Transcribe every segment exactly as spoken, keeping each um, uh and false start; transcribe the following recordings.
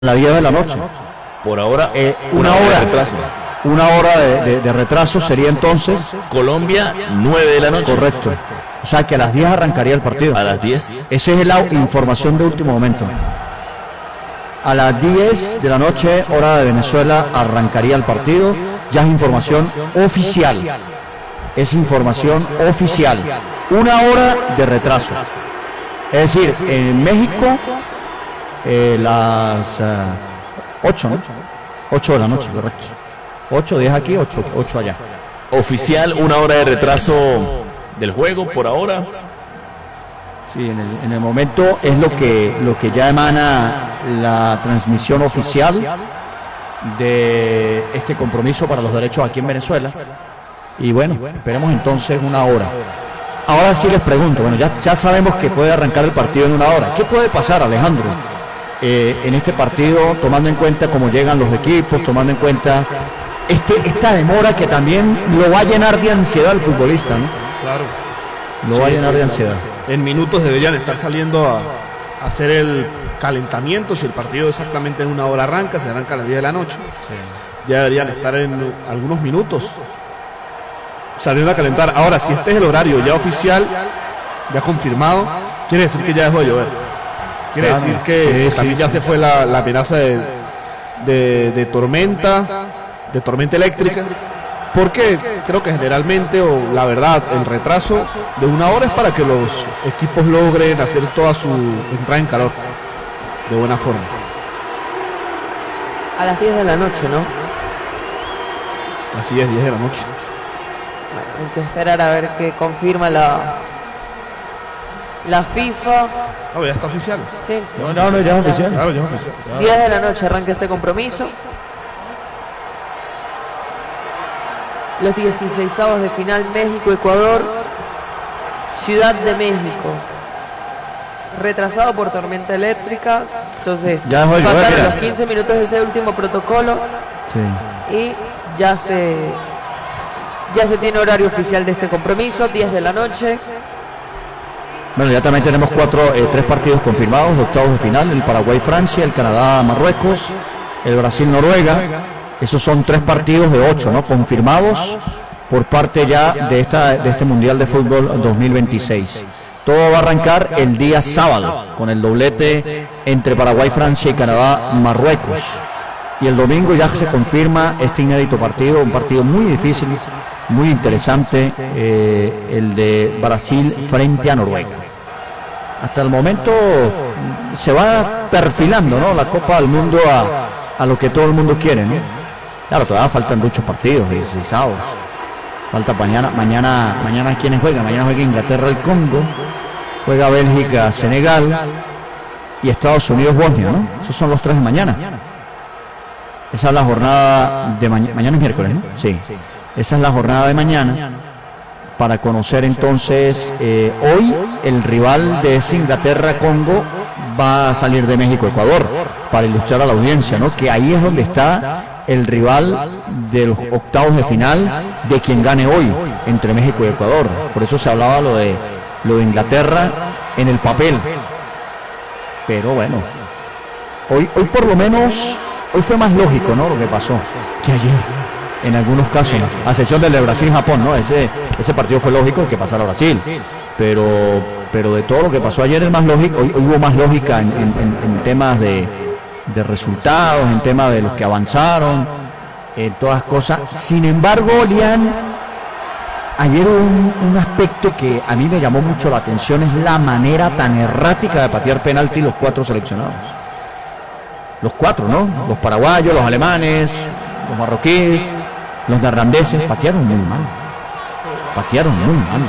las diez de la noche. Por ahora, eh, una, una hora de retraso. Una hora de, de, de retraso sería entonces. Colombia, nueve de la noche. Correcto. O sea que a las diez arrancaría el partido. A las diez. Esa es la información de último momento. A las diez de la noche, hora de Venezuela, arrancaría el partido. Ya es información oficial. Es información oficial. Una hora de retraso. Es decir, en México, eh, las uh, ocho, ¿no? ocho de la noche, correcto. ocho, diez aquí, ocho, ocho allá. Oficial, una hora de retraso del juego por ahora. Sí, en el, en el momento es lo que, lo que ya emana la transmisión oficial de este compromiso para los derechos aquí en Venezuela. Y bueno, esperemos entonces una hora. Ahora sí les pregunto, bueno, ya, ya sabemos que puede arrancar el partido en una hora. ¿Qué puede pasar, Alejandro, eh, en este partido, tomando en cuenta cómo llegan los equipos, tomando en cuenta este, esta demora que también lo va a llenar de ansiedad al futbolista, ¿no? Claro. Lo sí, va a llenar sí, de ansiedad. En minutos deberían estar saliendo a, a hacer el calentamiento. Si el partido exactamente en una hora arranca, se arranca a las diez de la noche. Sí. Ya deberían estar en algunos minutos saliendo a calentar. Ahora, si este es el horario ya oficial, ya confirmado, quiere decir que ya dejó de llover. Quiere claro, decir que sí, también sí, ya sí. se fue la, la amenaza de, de, de tormenta, de tormenta eléctrica. Porque creo que generalmente, o la verdad, el retraso de una hora es para que los equipos logren hacer toda su entrada en calor de buena forma. A las diez de la noche, ¿no? Así es, diez de la noche. Hay que esperar a ver qué confirma la la FIFA. No, ya está oficial. Sí. No, no, no, ya es oficial. Claro, ya es oficial. diez de la noche arranca este compromiso. Los dieciseisavos de final, México-Ecuador, Ciudad de México. Retrasado por tormenta eléctrica. Entonces, ya pasaron los quince minutos de ese último protocolo. Sí. Y ya se ya se tiene horario oficial de este compromiso, diez de la noche. Bueno, ya también tenemos cuatro, eh, tres partidos confirmados de octavos de final: el Paraguay-Francia, el Canadá-Marruecos, el Brasil-Noruega. Esos son tres partidos de ocho, ¿no? Confirmados por parte ya de esta de este Mundial de Fútbol dos mil veintiséis. Todo va a arrancar el día sábado con el doblete entre Paraguay, Francia y Canadá, Marruecos. Y el domingo ya se confirma este inédito partido, un partido muy difícil, muy interesante, eh, el de Brasil frente a Noruega. Hasta el momento se va perfilando, ¿no?, la Copa del Mundo a, a lo que todo el mundo quiere, ¿no? Claro, todavía faltan muchos partidos, dieciséis sábados. Falta mañana, mañana, mañana ¿quiénes juegan? Mañana juega Inglaterra el Congo, juega Bélgica Senegal y Estados Unidos Bosnia, ¿no? Esos son los tres de mañana. Esa es la jornada de mañana. Mañana es miércoles, ¿no? Sí. Esa es la jornada de mañana para conocer entonces, eh, hoy el rival de ese Inglaterra-Congo va a salir de México-Ecuador, para ilustrar a la audiencia, ¿no?, que ahí es donde está el rival de los octavos de final de quien gane hoy entre México y Ecuador. Por eso se hablaba lo de lo de Inglaterra en el papel. Pero bueno, hoy hoy por lo menos hoy fue más lógico, ¿no?, lo que pasó que ayer en algunos casos, a excepción del de Brasil-Japón, ¿no? Ese ese partido fue lógico que pasara Brasil, pero pero de todo lo que pasó ayer es más lógico. Hoy, hoy hubo más lógica en, en, en temas de de resultados, en temas de los que avanzaron, en todas cosas. Sin embargo, Lian, ayer un, un aspecto que a mí me llamó mucho la atención es la manera tan errática de patear penalti los cuatro seleccionados. Los cuatro, ¿no? Los paraguayos, los alemanes, los marroquíes, los neerlandeses, patearon muy mal. Patearon muy mal.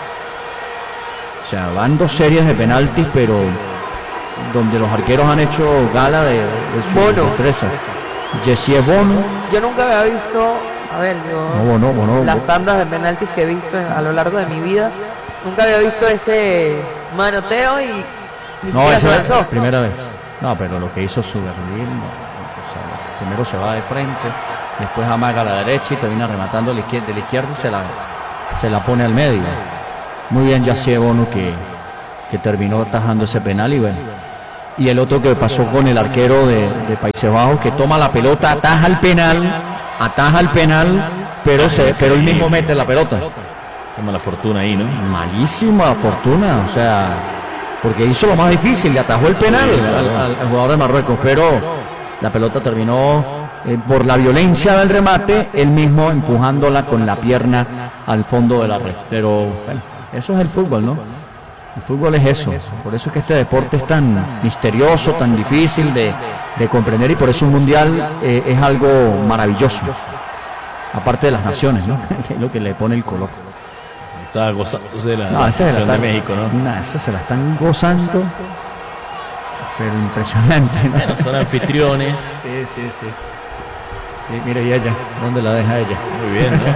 O sea, van dos series de penaltis, pero donde los arqueros han hecho gala de, de su Bono. destreza. Jessie Bono. Yo nunca había visto, a ver, yo no, Bono, Bono, las Bono. tandas de penaltis que he visto a lo largo de mi vida, nunca había visto ese manoteo y ni no, esa es la primera vez. No, pero lo que hizo Suberlin, o sea, primero se va de frente, después amaga a la derecha y termina rematando a la izquierda, de la izquierda y se la, se la pone al medio. Muy bien Jessie Bono que, que terminó atajando ese penal y bueno, y el otro que pasó con el arquero de, de Países Bajos, que toma la pelota, ataja el penal, ataja el penal, pero, se, pero él mismo mete la pelota. Qué mala fortuna ahí, ¿no? Malísima fortuna, o sea, porque hizo lo más difícil, le atajó el penal sí, claro. al, al, al jugador de Marruecos, pero la pelota terminó eh, por la violencia del remate, él mismo empujándola con la pierna al fondo de la red. Pero bueno, eso es el fútbol, ¿no? El fútbol es eso, por eso es que este deporte es tan misterioso, tan difícil de, de comprender, y por eso un mundial eh, es algo maravilloso, aparte de las naciones, ¿no? Que es lo que le pone el color. Está gozándose de la no, selección de México, ¿no? No, esa se la están gozando, pero impresionante, ¿no? Bueno, son anfitriones. Sí, sí, sí. Sí, mire, y ella, ¿dónde la deja ella? Muy bien, ¿no?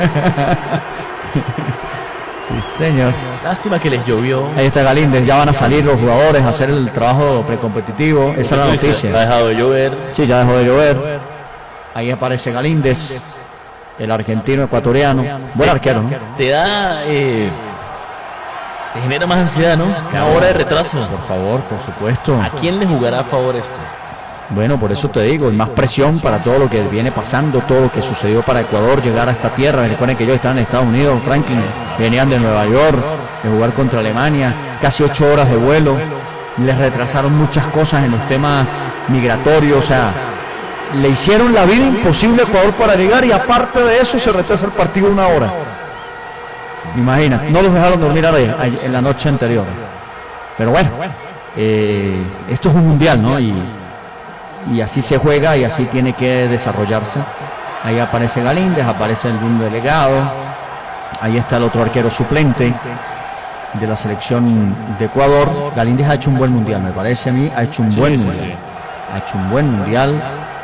Sí, señor. Lástima que les llovió. Ahí está Galíndez, ya van a salir los jugadores a hacer el trabajo precompetitivo. Esa es la noticia. Ha dejado de llover. Sí, ya dejó de llover. Ahí aparece Galíndez, el argentino ecuatoriano. Buen arquero, ¿no? Te da... Eh, te genera más ansiedad, ¿no? Una hora de retraso. Por favor, por supuesto. ¿A quién le jugará a favor esto? Bueno, por eso te digo, más presión para todo lo que viene pasando, todo lo que sucedió para Ecuador, llegar a esta tierra. Recuerden que ellos estaban en Estados Unidos, Franklin, venían de Nueva York, de jugar contra Alemania, casi ocho horas de vuelo, les retrasaron muchas cosas en los temas migratorios, o sea, le hicieron la vida imposible a Ecuador para llegar, y aparte de eso se retrasa el partido una hora. Imagina, no los dejaron dormir ahí, en la noche anterior. Pero bueno, eh, esto es un mundial, ¿no? Y Y así se juega y así tiene que desarrollarse. Ahí aparece Galíndez, aparece el delegado. Ahí está el otro arquero suplente de la selección de Ecuador. Galíndez ha hecho un buen mundial, me parece a mí. Ha hecho un buen sí, mundial. Sí, sí. Ha hecho un buen mundial.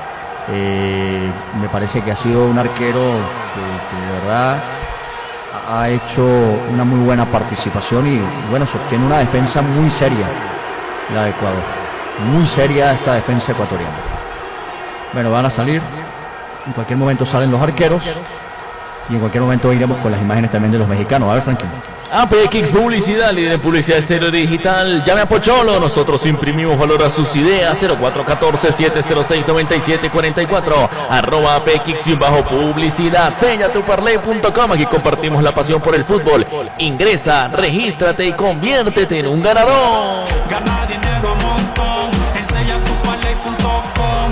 Eh, me parece que ha sido un arquero que, que de verdad ha hecho una muy buena participación y bueno, sostiene una defensa muy seria, la de Ecuador. Muy seria esta defensa ecuatoriana. Bueno, van a salir. En cualquier momento salen los arqueros. Y en cualquier momento iremos con las imágenes también de los mexicanos. A ver, Franklin. A P X Publicidad, líder en publicidad estéreo digital. Llame a Pocholo. Nosotros imprimimos valor a sus ideas. cero cuatro uno cuatro, siete cero seis, nueve siete cuatro cuatro. Arroba A P X y bajo publicidad. Sella tu parlay punto com. Aquí compartimos la pasión por el fútbol. Ingresa, regístrate y conviértete en un ganador. Gana dinero a montón. Enseña tu parlay punto com.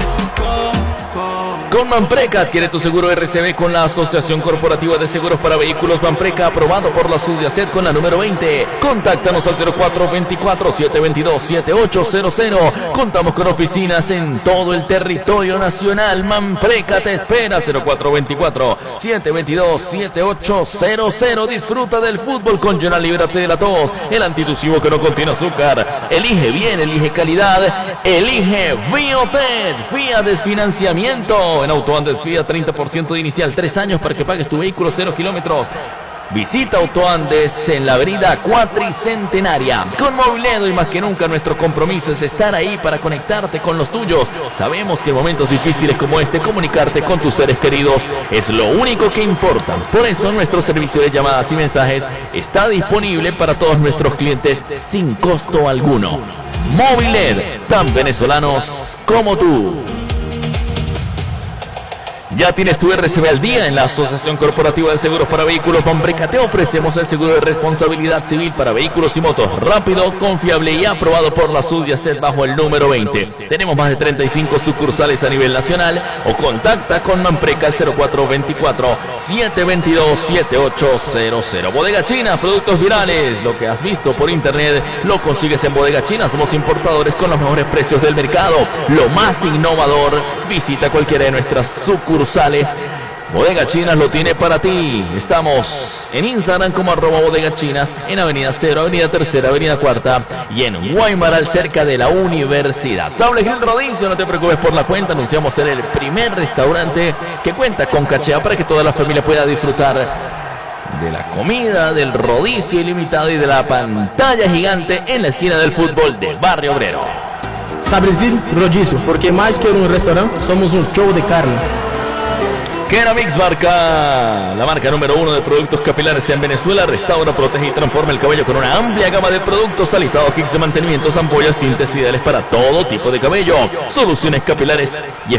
Con Manpreca, adquiere tu seguro R C B con la Asociación Corporativa de Seguros para Vehículos Manpreca, aprobado por la Sudiacet con la número veinte. Contáctanos al cero cuatro dos cuatro, siete dos dos, siete ocho cero cero. Contamos con oficinas en todo el territorio nacional. Manpreca te espera, cero cuatro dos cuatro, siete dos dos, siete ocho cero cero. Disfruta del fútbol con Jonal, líbrate de la tos, el antitusivo que no contiene azúcar. Elige bien, elige calidad, elige Fiotech, Fía Desfinanciamiento. En Autoandes Fía, treinta por ciento de inicial, tres años para que pagues tu vehículo, cero kilómetros. Visita Autoandes en la avenida Cuatricentenaria. Con Moviledo, y más que nunca nuestro compromiso es estar ahí para conectarte con los tuyos. Sabemos que en momentos difíciles como este, comunicarte con tus seres queridos es lo único que importa. Por eso nuestro servicio de llamadas y mensajes está disponible para todos nuestros clientes sin costo alguno. Moviled, tan venezolanos como tú. Ya tienes tu R C B al día en la Asociación Corporativa de Seguros para Vehículos Manpreca. Te ofrecemos el seguro de responsabilidad civil para vehículos y motos, rápido, confiable y aprobado por la Sudiacet bajo el número veinte. Tenemos más de treinta y cinco sucursales a nivel nacional, o contacta con Manpreca al cero cuatro dos cuatro, siete dos dos, siete ocho cero cero. Bodega China, productos virales. Lo que has visto por internet lo consigues en Bodega China. Somos importadores con los mejores precios del mercado. Lo más innovador. Visita cualquiera de nuestras sucursales. Bodega Chinas lo tiene para ti. Estamos en Instagram como arroba Bodega Chinas, en Avenida Cero, Avenida Tercera, Avenida Cuarta y en Guaymaral, cerca de la universidad. Sable Gil Rodicio, no te preocupes por la cuenta. Anunciamos ser el primer restaurante que cuenta con cachea para que toda la familia pueda disfrutar de la comida, del rodicio ilimitado y de la pantalla gigante en la esquina del fútbol del Barrio Obrero. Sabresville Rodízio, porque más que un restaurante, somos un show de carne. Keramix, marca, la marca número uno de productos capilares en Venezuela. Restaura, protege y transforma el cabello con una amplia gama de productos alisados, kits de mantenimiento, ampollas, tintes ideales para todo tipo de cabello, soluciones capilares y